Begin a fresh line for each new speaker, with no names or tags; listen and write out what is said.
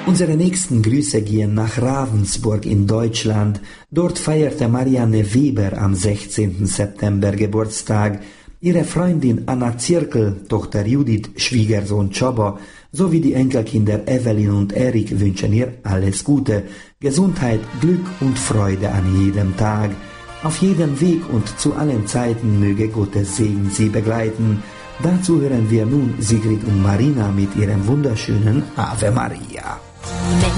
Unsere nächsten Grüße gehen nach Ravensburg in Deutschland. Dort feierte Marianne Weber am 16. September Geburtstag. Ihre Freundin Anna Zirkel, Tochter Judith, Schwiegersohn Csaba sowie die Enkelkinder Evelyn und Erik wünschen ihr alles Gute, Gesundheit, Glück und Freude an jedem Tag. Auf jedem Weg und zu allen Zeiten möge Gottes Segen sie begleiten. Dazu hören wir nun Sigrid und Marina mit ihrem wunderschönen Ave Maria.